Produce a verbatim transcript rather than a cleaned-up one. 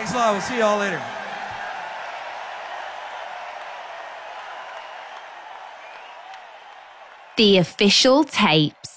Thanks a lot. We'll see you all later. The Official Tapes.